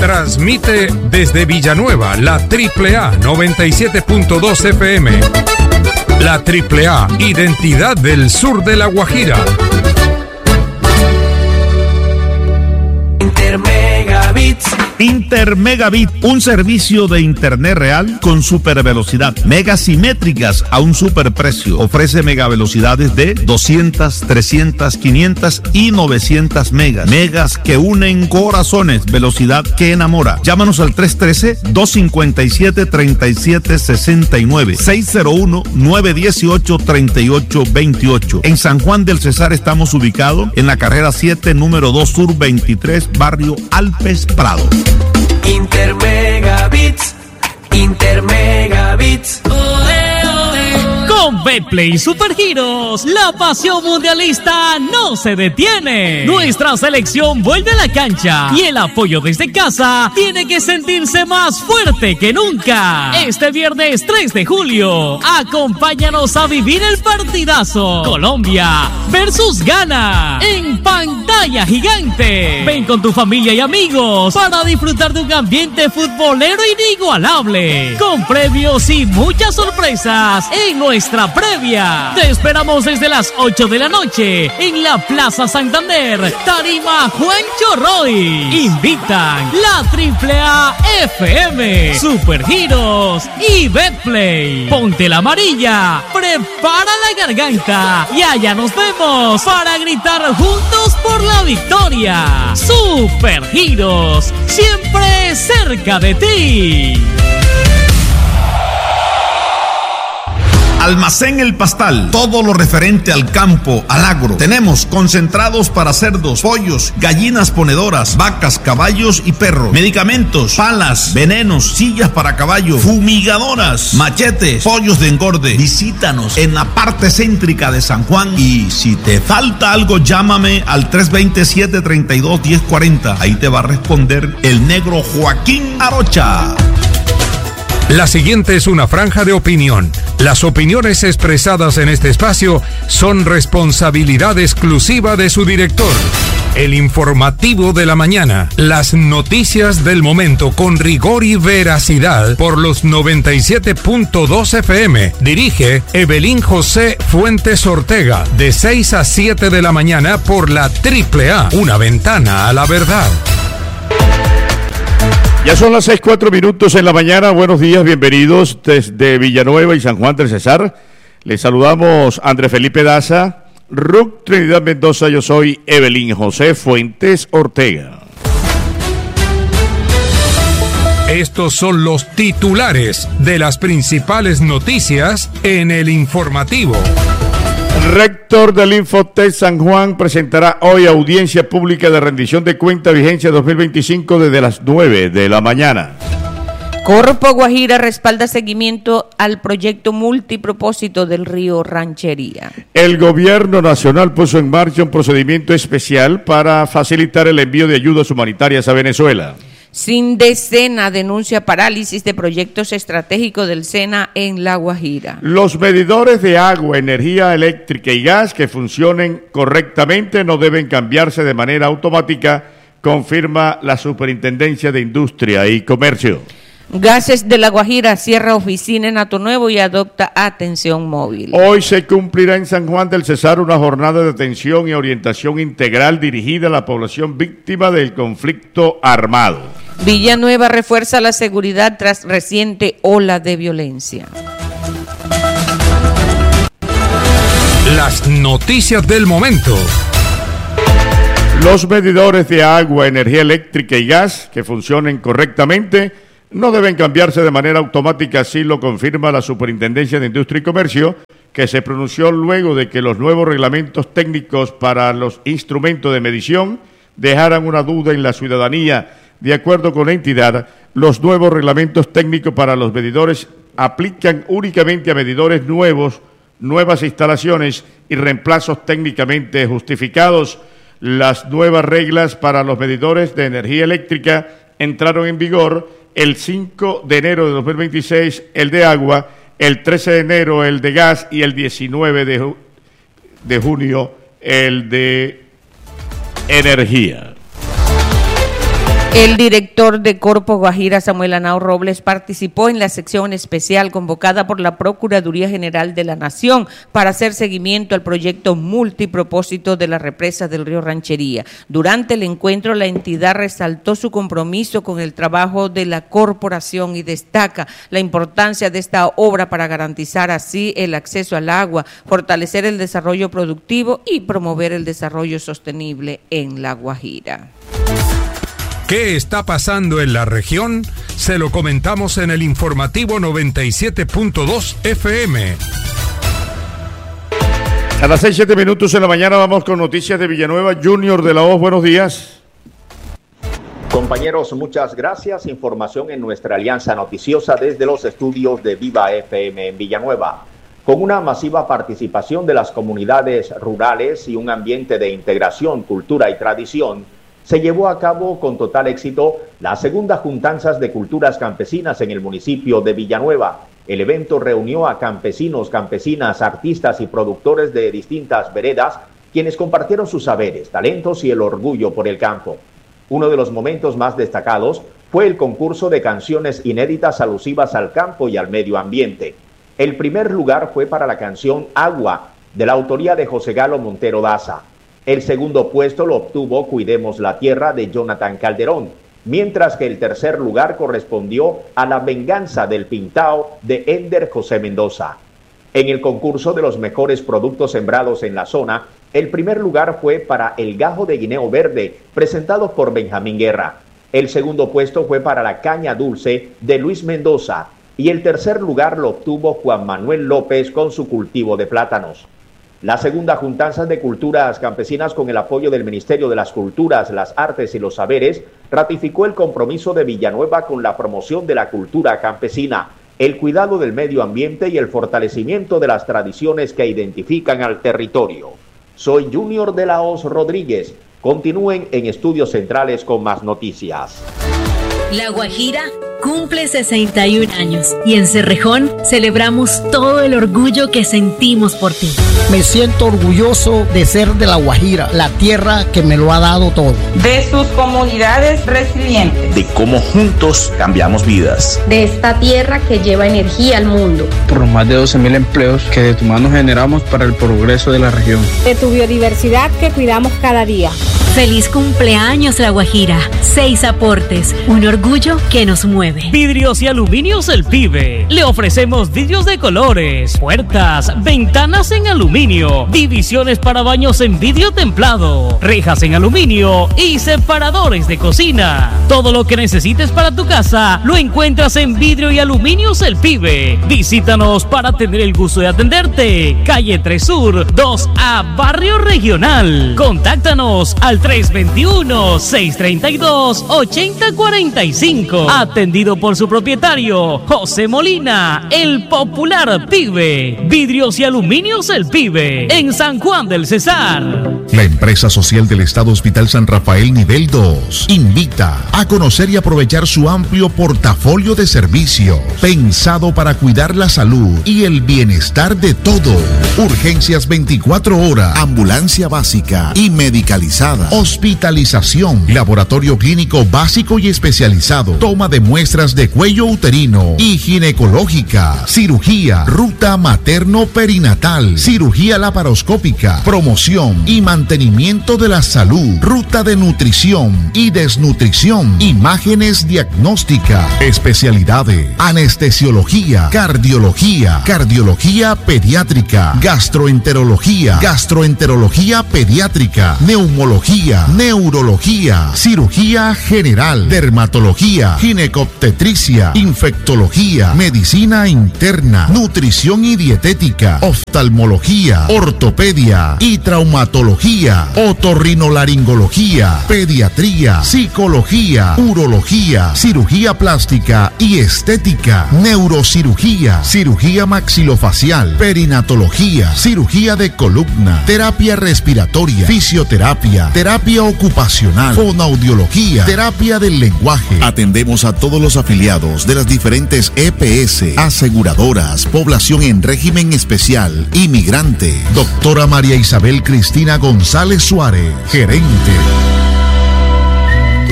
Transmite desde Villanueva la AAA 97.2 FM. La AAA, identidad del sur de La Guajira. Intermegabits. Intermegabit, un servicio de internet real con supervelocidad, megas simétricas a un superprecio. Ofrece megavelocidades de 200, 300, 500 y 900 megas. Megas que unen corazones, velocidad que enamora. Llámanos al 313-257-3769, 601-918-3828. En San Juan del Cesar estamos ubicados en la carrera 7, número 2 Sur 23, barrio Alpes Prado. Intermegabits, Intermegabits. Con Betplay Supergiros, la pasión mundialista no se detiene. Nuestra selección vuelve a la cancha y el apoyo desde casa tiene que sentirse más fuerte que nunca. Este viernes 3 de julio, acompáñanos a vivir el partidazo Colombia versus Ghana en pantalla gigante. Ven con tu familia y amigos para disfrutar de un ambiente futbolero inigualable, con premios y muchas sorpresas en nuestra previa. Te esperamos desde las 8 de la noche en la Plaza Santander, Tarima Juancho Roy. Invitan la AAA FM, Supergiros y Betplay. Ponte la amarilla, prepara la garganta y allá nos vemos para gritar juntos por la victoria. Supergiros, siempre cerca de ti. Almacén El Pastal, todo lo referente al campo, al agro. Tenemos concentrados para cerdos, pollos, gallinas ponedoras, vacas, caballos y perros. Medicamentos, palas, venenos, sillas para caballo, fumigadoras, machetes, pollos de engorde. Visítanos en la parte céntrica de San Juan y si te falta algo, llámame al 320-732-1040. Ahí te va a responder el negro Joaquín Arocha. La siguiente es una franja de opinión. Las opiniones expresadas en este espacio son responsabilidad exclusiva de su director. El informativo de la mañana. Las noticias del momento con rigor y veracidad por los 97.2 FM. Dirige Evelyn José Fuentes Ortega. De 6 a 7 de la mañana por la AAA. Una ventana a la verdad. Ya son las 6:04 en la mañana. Buenos días, bienvenidos desde Villanueva y San Juan del Cesar. Les saludamos Andrés Felipe Daza, Ruc Trinidad Mendoza. Yo soy Evelyn José Fuentes Ortega. Estos son los titulares de las principales noticias en el informativo. Rector del Infotec San Juan presentará hoy audiencia pública de rendición de cuenta vigencia 2025 desde las 9 de la mañana. Corpo Guajira respalda seguimiento al proyecto multipropósito del río Ranchería. El gobierno nacional puso en marcha un procedimiento especial para facilitar el envío de ayudas humanitarias a Venezuela. Sindesena denuncia parálisis de proyectos estratégicos del SENA en La Guajira. Los medidores de agua, energía eléctrica y gas que funcionen correctamente no deben cambiarse de manera automática, confirma la Superintendencia de Industria y Comercio. Gases de La Guajira cierra oficina en Atonuevo y adopta atención móvil. Hoy se cumplirá en San Juan del Cesar una jornada de atención y orientación integral dirigida a la población víctima del conflicto armado. Villanueva refuerza la seguridad tras reciente ola de violencia. Las noticias del momento. Los medidores de agua, energía eléctrica y gas que funcionen correctamente no deben cambiarse de manera automática, así lo confirma la Superintendencia de Industria y Comercio, que se pronunció luego de que los nuevos reglamentos técnicos para los instrumentos de medición dejaran una duda en la ciudadanía. De acuerdo con la entidad, los nuevos reglamentos técnicos para los medidores aplican únicamente a medidores nuevos, nuevas instalaciones y reemplazos técnicamente justificados. Las nuevas reglas para los medidores de energía eléctrica entraron en vigor el 5 de enero de 2026, el de agua, el 13 de enero el de gas y el 19 de junio el de energía. El director de Corpo Guajira, Samuel Anao Robles, participó en la sección especial convocada por la Procuraduría General de la Nación para hacer seguimiento al proyecto multipropósito de la represa del río Ranchería. Durante el encuentro, la entidad resaltó su compromiso con el trabajo de la corporación y destaca la importancia de esta obra para garantizar así el acceso al agua, fortalecer el desarrollo productivo y promover el desarrollo sostenible en La Guajira. ¿Qué está pasando en la región? Se lo comentamos en el informativo 97.2 FM. A las 6:07 minutos en la mañana vamos con noticias de Villanueva. Junior de la Hoz, buenos días. Compañeros, muchas gracias. Información en nuestra alianza noticiosa desde los estudios de Viva FM en Villanueva. Con una masiva participación de las comunidades rurales y un ambiente de integración, cultura y tradición, se llevó a cabo con total éxito la segunda Juntanzas de Culturas Campesinas en el municipio de Villanueva. El evento reunió a campesinos, campesinas, artistas y productores de distintas veredas, quienes compartieron sus saberes, talentos y el orgullo por el campo. Uno de los momentos más destacados fue el concurso de canciones inéditas alusivas al campo y al medio ambiente. El primer lugar fue para la canción Agua, de la autoría de José Galo Montero Daza. El segundo puesto lo obtuvo Cuidemos la Tierra, de Jonathan Calderón, mientras que el tercer lugar correspondió a La Venganza del Pintao, de Ender José Mendoza. En el concurso de los mejores productos sembrados en la zona, el primer lugar fue para el gajo de guineo verde, presentado por Benjamín Guerra. El segundo puesto fue para la caña dulce, de Luis Mendoza, y el tercer lugar lo obtuvo Juan Manuel López con su cultivo de plátanos. La segunda Juntanza de Culturas Campesinas, con el apoyo del Ministerio de las Culturas, las Artes y los Saberes, ratificó el compromiso de Villanueva con la promoción de la cultura campesina, el cuidado del medio ambiente y el fortalecimiento de las tradiciones que identifican al territorio. Soy Junior de la Hoz Rodríguez. Continúen en Estudios Centrales con más noticias. La Guajira cumple 61 años y en Cerrejón celebramos todo el orgullo que sentimos por ti. Me siento orgulloso de ser de La Guajira, la tierra que me lo ha dado todo. De sus comunidades resilientes. De cómo juntos cambiamos vidas. De esta tierra que lleva energía al mundo. Por los más de 12.000 empleos que de tu mano generamos para el progreso de la región. De tu biodiversidad que cuidamos cada día. Feliz cumpleaños, La Guajira. 6 aportes, un orgullo que nos mueve. Vidrios y Aluminios El Pibe. Le ofrecemos vidrios de colores, puertas, ventanas en aluminio, divisiones para baños en vidrio templado, rejas en aluminio y separadores de cocina. Todo lo que necesites para tu casa lo encuentras en Vidrio y Aluminios El Pibe. Visítanos para tener el gusto de atenderte. Calle 3 Sur, 2A, Barrio Regional. Contáctanos al 321-632-8045. Atendido por su propietario, José Molina, el popular Pibe. Vidrios y Aluminios El Pibe, en San Juan del Cesar. La empresa social del Estado Hospital San Rafael Nivel 2 invita a conocer y aprovechar su amplio portafolio de servicios, pensado para cuidar la salud y el bienestar de todos. Urgencias 24 horas, ambulancia básica y medicalizada, hospitalización, laboratorio clínico básico y especializado, toma de muestras de cuello uterino y ginecológica, cirugía, ruta materno-perinatal, cirugía laparoscópica, promoción y mantenimiento de la salud, ruta de nutrición y desnutrición, imágenes diagnósticas, especialidades, anestesiología, cardiología, cardiología pediátrica, gastroenterología, gastroenterología pediátrica, neumología, neurología, cirugía general, dermatología, ginecobstetricia, infectología, medicina interna, nutrición y dietética, oftalmología, ortopedia y traumatología, otorrinolaringología, pediatría, psicología, urología, cirugía plástica y estética, neurocirugía, cirugía maxilofacial, perinatología, cirugía de columna, terapia respiratoria, fisioterapia, terapia ocupacional, fonoaudiología, terapia del lenguaje. Atendemos a todos los afiliados de las diferentes EPS, aseguradoras, población en régimen especial, inmigrante. Doctora María Isabel Cristina González Suárez, gerente.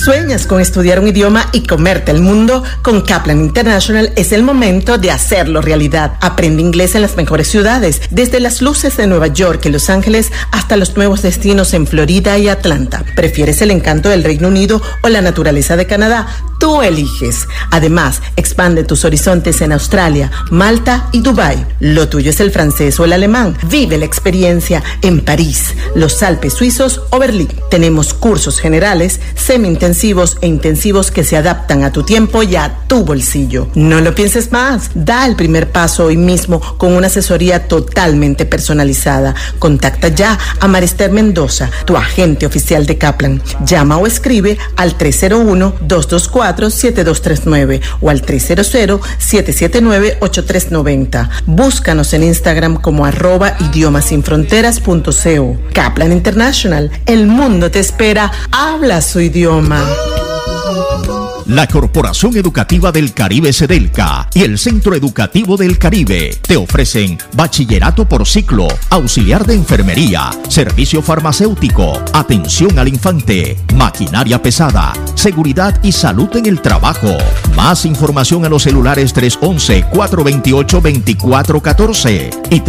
¿Sueñas con estudiar un idioma y comerte el mundo? Con Kaplan International es el momento de hacerlo realidad. Aprende inglés en las mejores ciudades, desde las luces de Nueva York y Los Ángeles hasta los nuevos destinos en Florida y Atlanta. ¿Prefieres el encanto del Reino Unido o la naturaleza de Canadá? Tú eliges. Además, expande tus horizontes en Australia, Malta y Dubái. ¿Lo tuyo es el francés o el alemán? Vive la experiencia en París, los Alpes suizos o Berlín. Tenemos cursos generales, semi-intensivos e intensivos que se adaptan a tu tiempo y a tu bolsillo. No lo pienses más. Da el primer paso hoy mismo con una asesoría totalmente personalizada. Contacta ya a Marister Mendoza, tu agente oficial de Kaplan. Llama o escribe al 301-224-7239 o al 300-779-8390. Búscanos en Instagram como @idiomasinfronteras.co. Kaplan International, el mundo te espera. Habla su idioma. La Corporación Educativa del Caribe Sedelca y el Centro Educativo del Caribe te ofrecen bachillerato por ciclo, auxiliar de enfermería, servicio farmacéutico, atención al infante, maquinaria pesada, seguridad y salud en el trabajo. Más información a los celulares 311-428-2414 y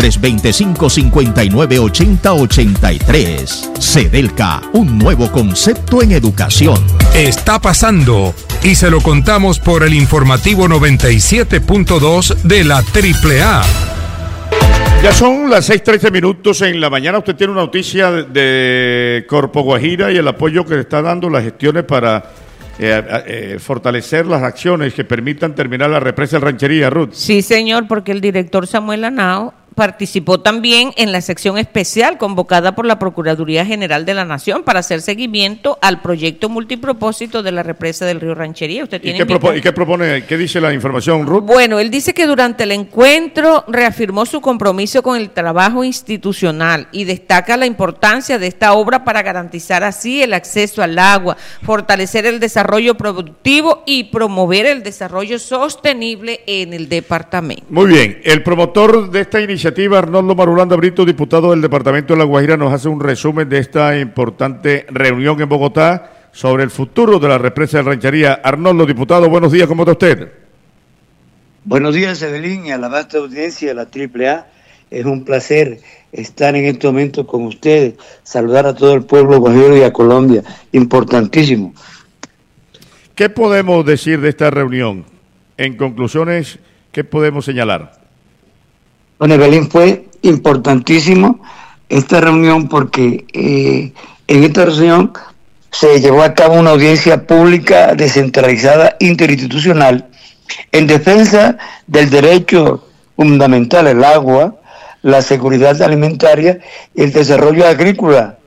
325-5980-83. Sedelca, un nuevo concepto en educación. Está pasando y se lo contamos por el informativo 97.2 de la AAA. Ya son las 6:13 minutos en la mañana. Usted tiene una noticia de Corpo Guajira y el apoyo que le está dando las gestiones para fortalecer las acciones que permitan terminar la represa del Ranchería, Ruth. Sí, señor, porque el director Samuel Henao participó también en la sección especial convocada por la Procuraduría General de la Nación para hacer seguimiento al proyecto multipropósito de la represa del río Ranchería. ¿Usted tiene ¿Y qué propone? ¿Qué dice la información, Ruth? Bueno, él dice que durante el encuentro reafirmó su compromiso con el trabajo institucional y destaca la importancia de esta obra para garantizar así el acceso al agua, fortalecer el desarrollo productivo y promover el desarrollo sostenible en el departamento. Muy bien, el promotor de esta iniciativa, Arnoldo Marulanda Brito, diputado del Departamento de La Guajira, nos hace un resumen de esta importante reunión en Bogotá sobre el futuro de la represa de Ranchería. Arnoldo, diputado, buenos días, ¿cómo está usted? Buenos días, Evelyn, y a la vasta audiencia de la AAA. Es un placer estar en este momento con ustedes, saludar a todo el pueblo guajiro y a Colombia, importantísimo. ¿Qué podemos decir de esta reunión? En conclusiones, ¿qué podemos señalar? Bueno, Evelyn, fue importantísimo esta reunión porque en esta reunión se llevó a cabo una audiencia pública descentralizada interinstitucional en defensa del derecho fundamental al agua, la seguridad alimentaria y el desarrollo agrícola.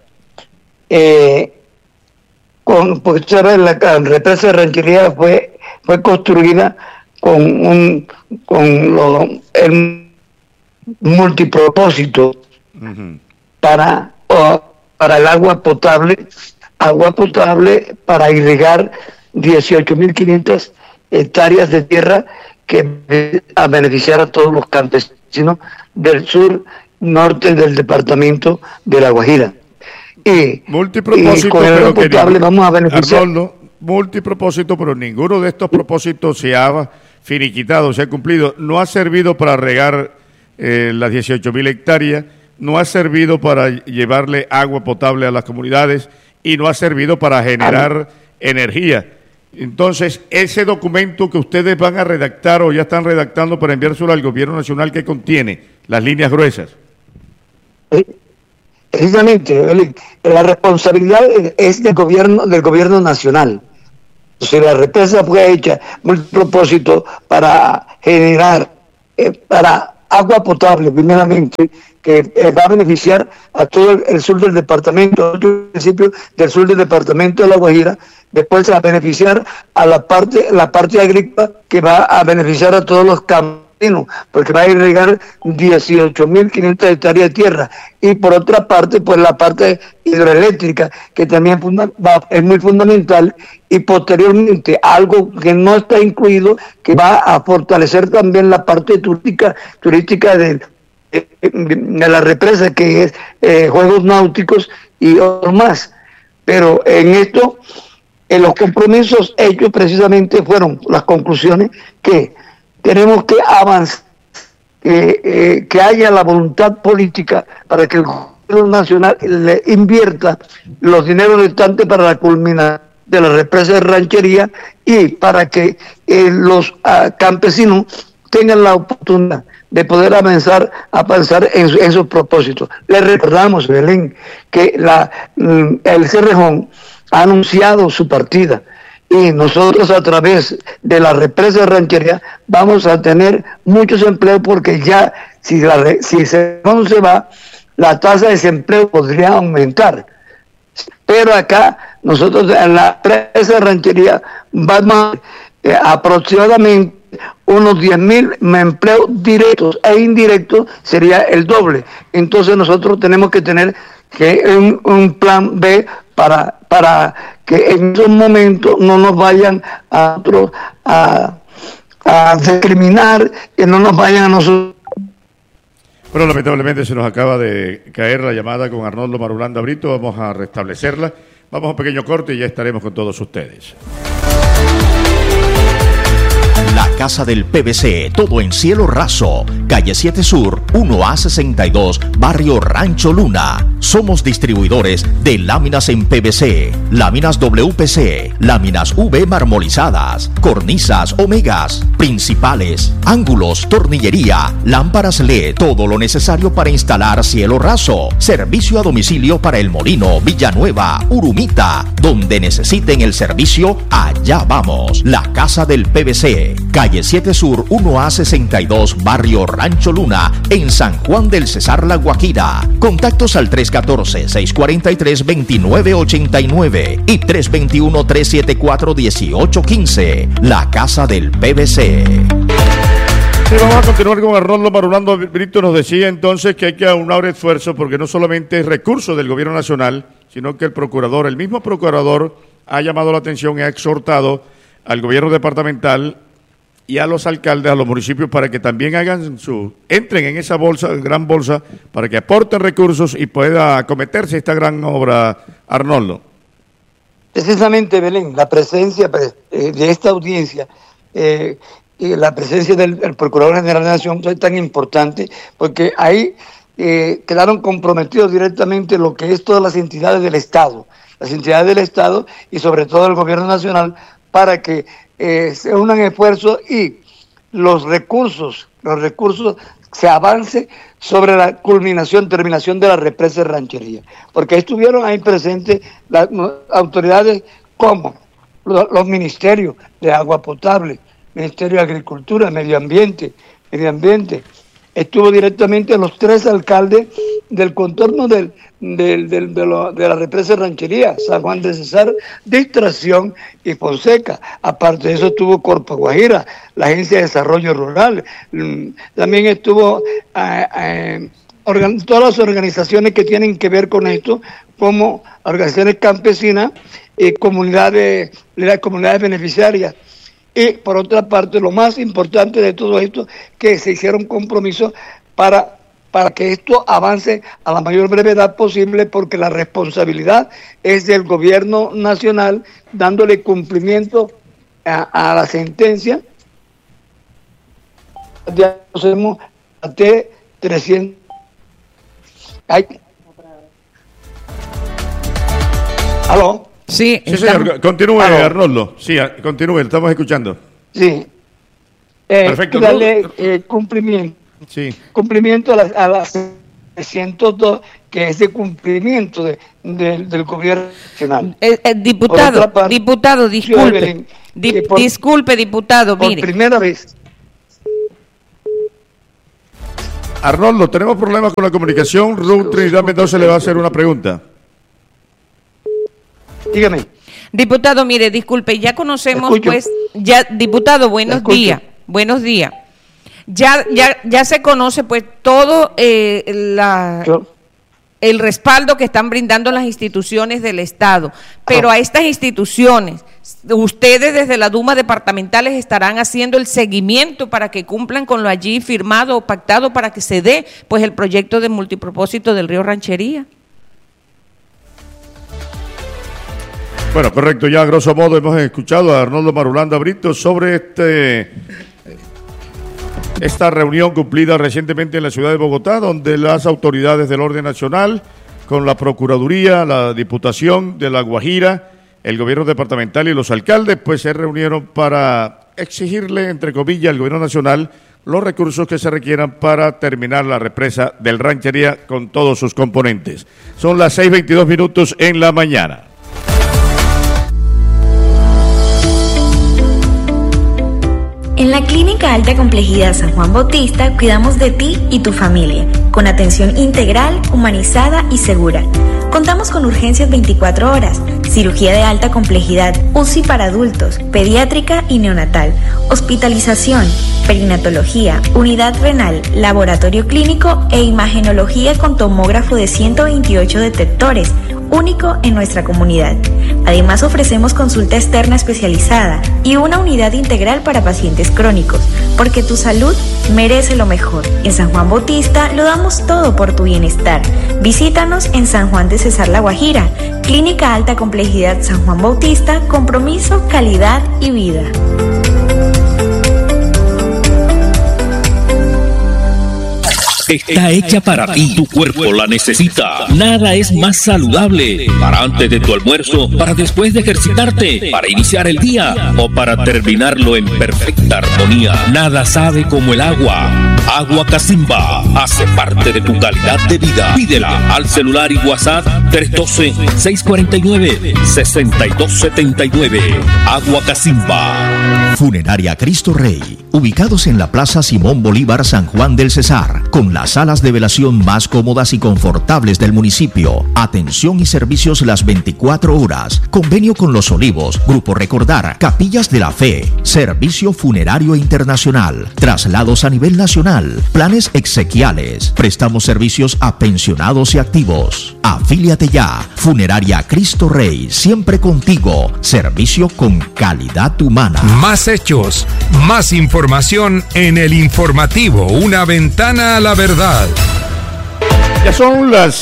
Porque la represa de Ranchería fue construida con el multipropósito para el agua potable para irrigar 18.500 hectáreas de tierra que a beneficiar a todos los campesinos del sur norte del departamento de La Guajira. Multipropósito, y con el agua potable vamos a beneficiar. Arnoldo, multipropósito, pero ninguno de estos propósitos se ha finiquitado, se ha cumplido. No ha servido para regar las 18.000 hectáreas, no ha servido para llevarle agua potable a las comunidades y no ha servido para generar energía. Entonces, ese documento que ustedes van a redactar o ya están redactando para enviárselo al gobierno nacional, ¿qué contiene? Las líneas gruesas. Precisamente, la responsabilidad es del gobierno nacional. O sea, la represa fue hecha multipropósito para generar, para agua potable, primeramente, que va a beneficiar a todo el sur del departamento, a otros municipios del sur del departamento de La Guajira. Después se va a beneficiar a la parte agrícola, que va a beneficiar a todos los campesinos, porque va a irrigar 18.500 hectáreas de tierra. Y por otra parte, pues la parte hidroeléctrica, que también es muy fundamental, y posteriormente algo que no está incluido, que va a fortalecer también la parte turística de la represa, que es juegos náuticos y otros más. Pero en esto los compromisos hechos precisamente fueron las conclusiones que tenemos que avanzar, que haya la voluntad política para que el gobierno nacional le invierta los dineros restantes para la culminación de la represa de Ranchería y para que los campesinos tengan la oportunidad de poder avanzar en sus propósitos. Les recordamos, Belén, que el Cerrejón ha anunciado su partida y nosotros a través de la represa de Ranchería vamos a tener muchos empleos porque ya si Cerrejón se va, la tasa de desempleo podría aumentar. Pero acá nosotros en la represa de Ranchería vamos a aproximadamente unos 10.000 empleos directos e indirectos, sería el doble. Entonces nosotros tenemos que tener un plan B para que en esos momentos no nos vayan a discriminar, que no nos vayan a nosotros. Bueno, lamentablemente se nos acaba de caer la llamada con Arnoldo Marulanda Brito, vamos a restablecerla. Vamos a un pequeño corte y ya estaremos con todos ustedes. La Casa del PVC, todo en cielo raso, calle 7 Sur, 1A62, barrio Rancho Luna. Somos distribuidores de láminas en PVC, láminas WPC, láminas V marmolizadas, cornisas Omegas, principales, ángulos, tornillería, lámparas LED, todo lo necesario para instalar cielo raso. Servicio a domicilio para El Molino, Villanueva, Urumita. Donde necesiten el servicio, allá vamos. La Casa del PVC, calle 7 Sur, 1A62, barrio Rancho Luna, en San Juan del Cesar, La Guajira. Contactos al 314-643-2989 y 321-374-1815. La Casa del PVC. Sí, vamos a continuar con Arnoldo Marulanda Brito. Nos decía entonces que hay que aunar esfuerzos porque no solamente es recurso del gobierno nacional, sino que el mismo procurador ha llamado la atención y ha exhortado al gobierno departamental y a los alcaldes, a los municipios, para que también entren en esa gran bolsa, para que aporten recursos y pueda acometerse esta gran obra, Arnoldo. Precisamente, Belén, la presencia de esta audiencia y la presencia del Procurador General de la Nación es tan importante, porque ahí quedaron comprometidos directamente lo que es todas las entidades del Estado y sobre todo el Gobierno Nacional, para que se unan esfuerzos y los recursos se avance sobre la terminación de la represa de Ranchería, porque estuvieron ahí presentes las autoridades como los ministerios de agua potable, Ministerio de Agricultura, Medio Ambiente, estuvo directamente los 3 alcaldes del contorno de la represa de Ranchería, San Juan de Cesar, Distracción y Fonseca. Aparte de eso estuvo Corpo Guajira, la Agencia de Desarrollo Rural, también estuvo todas las organizaciones que tienen que ver con esto, como organizaciones campesinas y comunidades beneficiarias. Y por otra parte, lo más importante de todo esto, que se hicieron compromisos para que esto avance a la mayor brevedad posible, porque la responsabilidad es del gobierno nacional, dándole cumplimiento a la sentencia de T300. ¿Aló? Sí, señor, continúe, Arnoldo. Sí, continúe, estamos escuchando. Sí. Perfecto. Darle cumplimiento. Sí. Cumplimiento a las 302, que es de cumplimiento del gobierno nacional. Diputado, disculpe. Disculpe, diputado, mire. Por primera vez. Arnoldo, tenemos problemas con la comunicación. Ruth Trinidad Mendoza le va a hacer una pregunta. Dígame. Diputado, mire, disculpe, ya conocemos, diputado, buenos días. Ya se conoce, pues, todo el respaldo que están brindando las instituciones del Estado, pero a estas instituciones, ustedes desde la Duma departamentales estarán haciendo el seguimiento para que cumplan con lo allí firmado o pactado para que se dé, pues, el proyecto de multipropósito del río Ranchería. Bueno, correcto, ya a grosso modo hemos escuchado a Arnoldo Marulanda Brito sobre esta reunión cumplida recientemente en la ciudad de Bogotá, donde las autoridades del orden nacional, con la Procuraduría, la Diputación de La Guajira, el gobierno departamental y los alcaldes, pues se reunieron para exigirle, entre comillas, al gobierno nacional los recursos que se requieran para terminar la represa del Ranchería con todos sus componentes. Son las 6:22 en la mañana. En la Clínica Alta Complejidad San Juan Bautista cuidamos de ti y tu familia, con atención integral, humanizada y segura. Contamos con urgencias 24 horas, cirugía de alta complejidad, UCI para adultos, pediátrica y neonatal, hospitalización, perinatología, unidad renal, laboratorio clínico e imagenología con tomógrafo de 128 detectores, único en nuestra comunidad. Además ofrecemos consulta externa especializada y una unidad integral para pacientes crónicos, porque tu salud merece lo mejor. En San Juan Bautista lo damos todo por tu bienestar. Visítanos en San Juan de Cesar La Guajira, Clínica Alta Complejidad San Juan Bautista, compromiso, calidad y vida. Está hecha para ti, tu cuerpo la necesita. Nada es más saludable para antes de tu almuerzo, para después de ejercitarte, para iniciar el día o para terminarlo en perfecta armonía. Nada sabe como el agua. Agua Casimba hace parte de tu calidad de vida. Pídela al celular y WhatsApp 312-649-6279. Agua Casimba. Funeraria Cristo Rey, ubicados en la Plaza Simón Bolívar, San Juan del Cesar, con las salas de velación más cómodas y confortables del municipio. Atención y servicios las 24 horas. Convenio con Los Olivos, Grupo Recordar, Capillas de la Fe, Servicio Funerario Internacional, traslados a nivel nacional, planes exequiales. Prestamos servicios a pensionados y activos. Afíliate ya. Funeraria Cristo Rey, siempre contigo. Servicio con calidad humana. Más hechos, más información en el informativo, una ventana a la verdad. Ya son las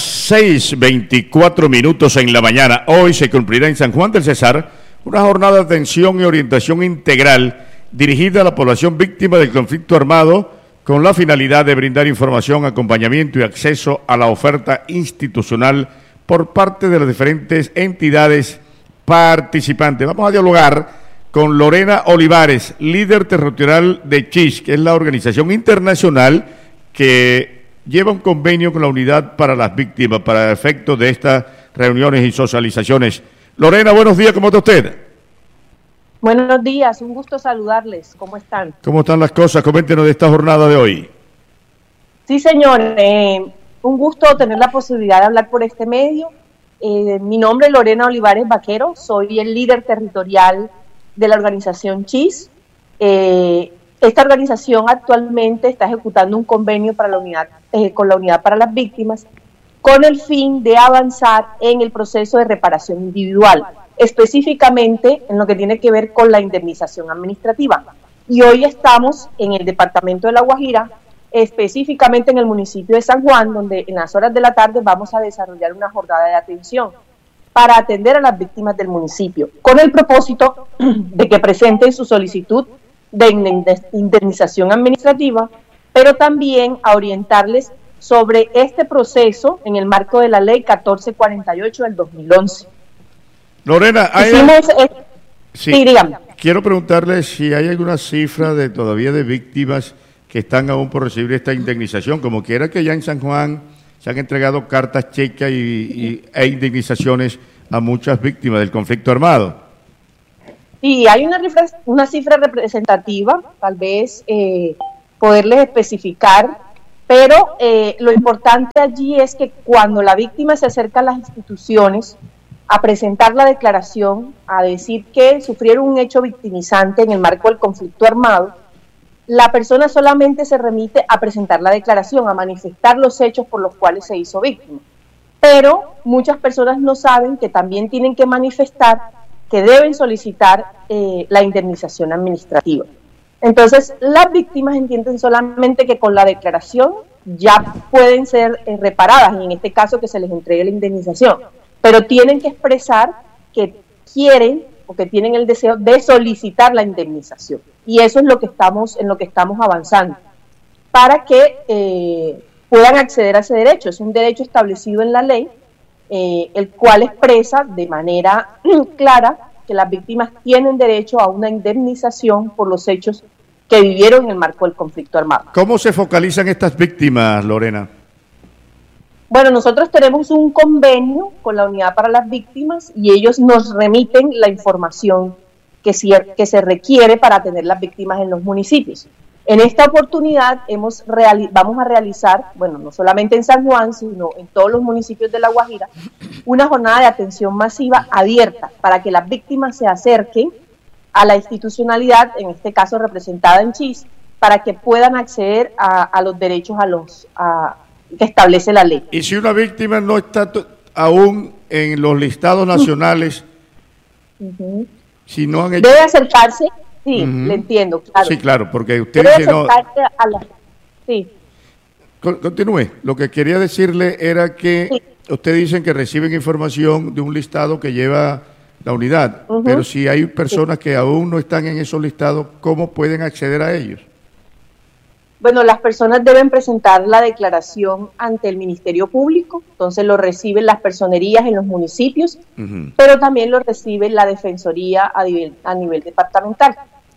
6:24 en la mañana. Hoy se cumplirá en San Juan del Cesar una jornada de atención y orientación integral dirigida a la población víctima del conflicto armado, con la finalidad de brindar información, acompañamiento y acceso a la oferta institucional por parte de las diferentes entidades participantes. Vamos a dialogar con Lorena Olivares, líder territorial de CHIS, que es la organización internacional que lleva un convenio con la Unidad para las Víctimas para efectos de estas reuniones y socializaciones. Lorena, buenos días, ¿cómo está usted? Buenos días, un gusto saludarles, ¿cómo están? ¿Cómo están las cosas? Coméntenos de esta jornada de hoy. Sí, señor, un gusto tener la posibilidad de hablar por este medio. Mi nombre es Lorena Olivares Vaquero, soy el líder territorial de la organización CHIS. Esta organización actualmente está ejecutando un convenio para con la Unidad para las Víctimas, con el fin de avanzar en el proceso de reparación individual, específicamente en lo que tiene que ver con la indemnización administrativa. Y hoy estamos en el departamento de La Guajira, específicamente en el municipio de San Juan, donde en las horas de la tarde vamos a desarrollar una jornada de atención para atender a las víctimas del municipio, con el propósito de que presenten su solicitud de indemnización administrativa, pero también a orientarles sobre este proceso en el marco de la ley 1448 del 2011. Lorena, sí, dígame. Quiero preguntarle si hay alguna cifra todavía de víctimas que están aún por recibir esta indemnización, como quiera que ya en San Juan se han entregado cartas checas e indemnizaciones a muchas víctimas del conflicto armado. Y hay una cifra representativa, tal vez poderles especificar, pero lo importante allí es que cuando la víctima se acerca a las instituciones a presentar la declaración, a decir que sufrieron un hecho victimizante en el marco del conflicto armado, la persona solamente se remite a presentar la declaración, a manifestar los hechos por los cuales se hizo víctima. Pero muchas personas no saben que también tienen que manifestar que deben solicitar la indemnización administrativa. Entonces, las víctimas entienden solamente que con la declaración ya pueden ser reparadas, y en este caso que se les entregue la indemnización, pero tienen que expresar que quieren o que tienen el deseo de solicitar la indemnización. Y eso es lo que estamos avanzando, para que puedan acceder a ese derecho. Es un derecho establecido en la ley, el cual expresa de manera clara que las víctimas tienen derecho a una indemnización por los hechos que vivieron en el marco del conflicto armado. ¿Cómo se focalizan estas víctimas, Lorena? Bueno, nosotros tenemos un convenio con la Unidad para las Víctimas y ellos nos remiten la información que se requiere para atender las víctimas en los municipios. En esta oportunidad vamos a realizar, bueno, no solamente en San Juan, sino en todos los municipios de La Guajira, una jornada de atención masiva abierta para que las víctimas se acerquen a la institucionalidad, en este caso representada en CHIS, para que puedan acceder a los derechos que establece la ley. Y si una víctima no está aún en los listados nacionales, si no han hecho... Debe acercarse, sí, le entiendo, claro. Sí, claro, porque usted debe dice acercarse a la... Sí. Continúe. Lo que quería decirle era que ustedes dicen que reciben información de un listado que lleva la unidad, pero si hay personas que aún no están en esos listados, ¿cómo pueden acceder a ellos? Bueno, las personas deben presentar la declaración ante el Ministerio Público, entonces lo reciben las personerías en los municipios, pero también lo recibe la Defensoría a nivel departamental.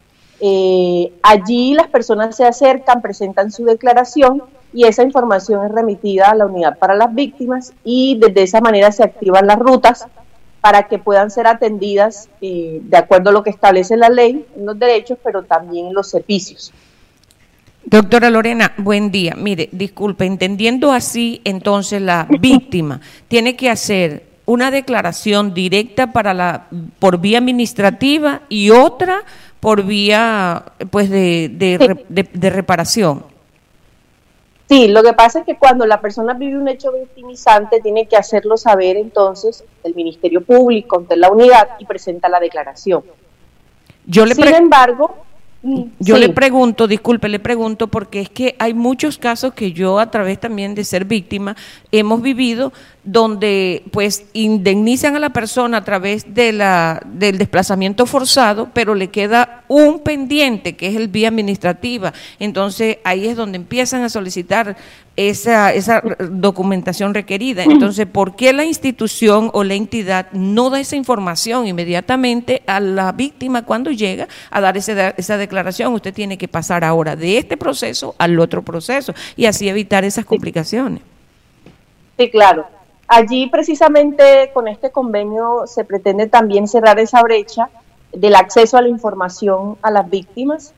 Allí las personas se acercan, presentan su declaración y esa información es remitida a la Unidad para las Víctimas y desde esa manera se activan las rutas para que puedan ser atendidas de acuerdo a lo que establece la ley, en los derechos, pero también en los servicios. Doctora Lorena, buen día. Mire, disculpe, entendiendo así, entonces la víctima tiene que hacer una declaración directa por vía administrativa y otra por vía pues de reparación. Sí, lo que pasa es que cuando la persona vive un hecho victimizante tiene que hacerlo saber entonces el Ministerio Público ante la unidad y presenta la declaración. Sin embargo... le pregunto, disculpe, le pregunto porque es que hay muchos casos que yo a través también de ser víctima hemos vivido donde pues indemnizan a la persona a través del desplazamiento forzado, pero le queda un pendiente que es el vía administrativa. Entonces ahí es donde empiezan a solicitar esa documentación requerida. Entonces, ¿por qué la institución o la entidad no da esa información inmediatamente a la víctima cuando llega a dar esa declaración? Usted tiene que pasar ahora de este proceso al otro proceso y así evitar esas complicaciones. Sí, claro. Allí precisamente con este convenio se pretende también cerrar esa brecha del acceso a la información a las víctimas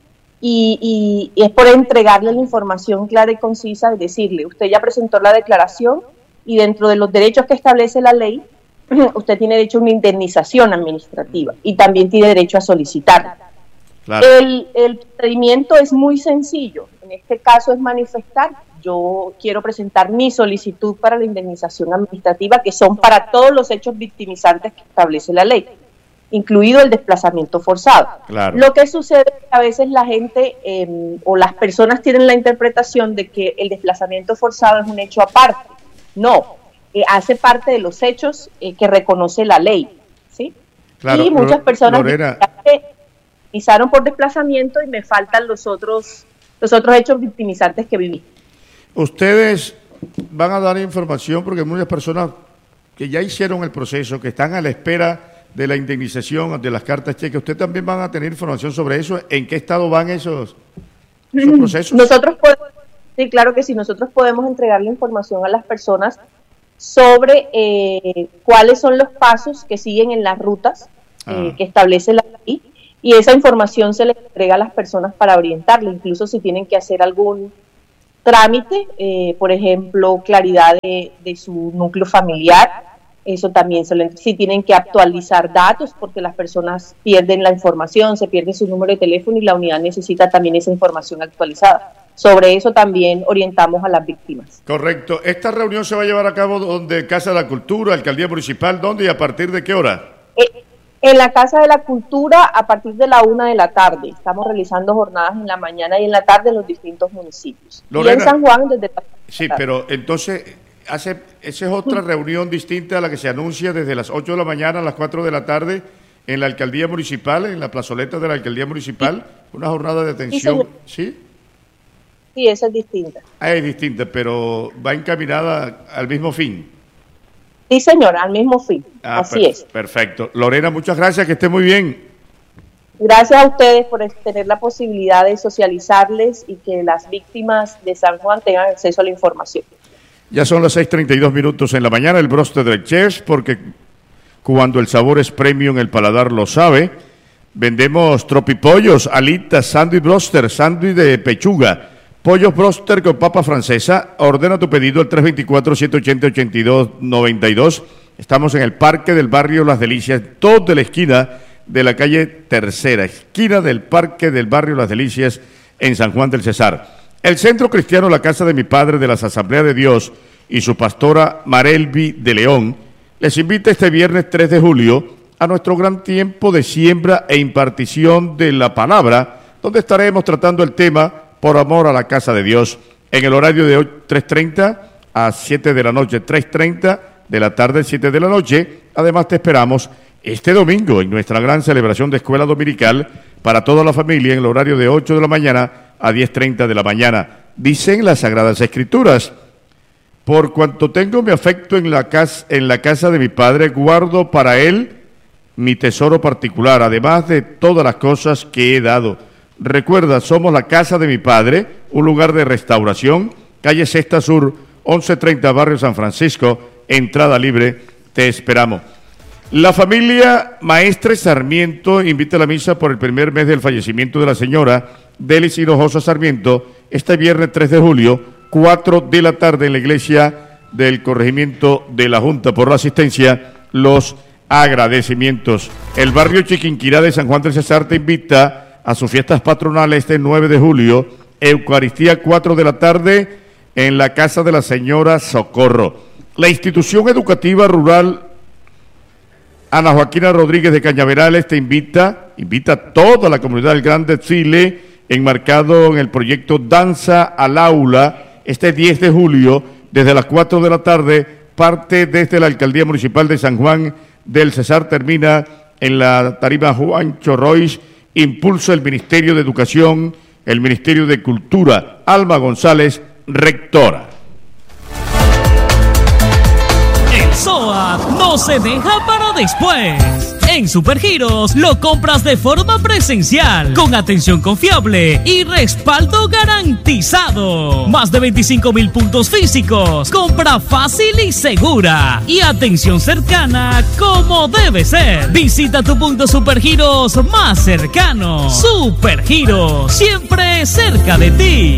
y es por entregarle la información clara y concisa y decirle, usted ya presentó la declaración y dentro de los derechos que establece la ley, usted tiene derecho a una indemnización administrativa y también tiene derecho a solicitarla. Claro. El procedimiento es muy sencillo, en este caso es manifestar, yo quiero presentar mi solicitud para la indemnización administrativa, que son para todos los hechos victimizantes que establece la ley, incluido el desplazamiento forzado. Claro. Lo que sucede es que a veces la gente o las personas tienen la interpretación de que el desplazamiento forzado es un hecho aparte. No, hace parte de los hechos que reconoce la ley, ¿sí? Claro, y muchas personas victimizaron por desplazamiento y me faltan los otros hechos victimizantes que viví. Ustedes van a dar información porque hay muchas personas que ya hicieron el proceso, que están a la espera de la indemnización, de las cartas cheques. ¿Ustedes también van a tener información sobre eso? ¿En qué estado van esos procesos? Nosotros podemos, sí, claro que sí, nosotros podemos entregarle información a las personas sobre cuáles son los pasos que siguen en las rutas que establece la ley y esa información se les entrega a las personas para orientarle, incluso si tienen que hacer algún trámite, por ejemplo, claridad de su núcleo familiar, eso también si tienen que actualizar datos porque las personas pierden la información, se pierde su número de teléfono y la unidad necesita también esa información actualizada. Sobre eso también orientamos a las víctimas. Correcto. ¿Esta reunión se va a llevar a cabo donde? ¿Casa de la Cultura, Alcaldía Municipal? ¿Dónde y a partir de qué hora? En la Casa de la Cultura a partir de la 1 de la tarde. Estamos realizando jornadas en la mañana y en la tarde en los distintos municipios. Lorena, y en San Juan desde la sí, pero entonces esa es otra reunión distinta a la que se anuncia desde las 8 de la mañana a las 4 de la tarde en la alcaldía municipal, en la plazoleta de la alcaldía municipal, una jornada de atención, ¿sí? Sí, esa es distinta. Es distinta, pero va encaminada al mismo fin. Sí, señor, al mismo fin. Así es. Perfecto. Lorena, muchas gracias, que esté muy bien. Gracias a ustedes por tener la posibilidad de socializarles y que las víctimas de San Juan tengan acceso a la información. Ya son las 6:32 en la mañana, el broste del chef, porque cuando el sabor es premium, el paladar lo sabe. Vendemos tropipollos, alitas, sándwich broster, sándwich de pechuga, pollos broster con papa francesa. Ordena tu pedido al 324-780-8292. Estamos en el Parque del Barrio Las Delicias, toda la esquina de la calle Tercera, esquina del Parque del Barrio Las Delicias en San Juan del Cesar. El Centro Cristiano La Casa de mi Padre de las Asambleas de Dios y su pastora Marelvi de León les invita este viernes 3 de julio a nuestro gran tiempo de siembra e impartición de la palabra, donde estaremos tratando el tema por amor a la casa de Dios en el horario de hoy 3:30 a 7 de la noche, 3:30 de la tarde, 7 de la noche. Además te esperamos este domingo en nuestra gran celebración de escuela dominical para toda la familia en el horario de 8 de la mañana a 10:30 de la mañana. Dicen las Sagradas Escrituras: por cuanto tengo mi afecto en la casa de mi Padre, guardo para él mi tesoro particular, además de todas las cosas que he dado. Recuerda, somos la Casa de mi Padre, un lugar de restauración, calle Sexta Sur, 1130, barrio San Francisco, entrada libre, te esperamos. La familia Maestre Sarmiento invita a la misa por el primer mes del fallecimiento de la señora Delis Hinojosa Sarmiento, este viernes 3 de julio, 4 de la tarde en la iglesia del corregimiento de la Junta. Por la asistencia, los agradecimientos. El barrio Chiquinquirá de San Juan del Cesar te invita a sus fiestas patronales este 9 de julio, Eucaristía 4 de la tarde en la casa de la señora Socorro. La institución educativa rural Ana Joaquina Rodríguez de Cañaverales te invita a toda la comunidad del Gran Desfile enmarcado en el proyecto Danza al Aula este 10 de julio desde las 4 de la tarde, parte desde la Alcaldía Municipal de San Juan del Cesar, termina en la tarima Juancho Royce, impulsa el Ministerio de Educación, el Ministerio de Cultura, Alma González, rectora. El SOAT no se deja para después. En Supergiros lo compras de forma presencial, con atención confiable y respaldo garantizado. Más de 25,000 puntos físicos, compra fácil y segura y atención cercana como debe ser. Visita tu punto Supergiros más cercano. Supergiros, siempre cerca de ti.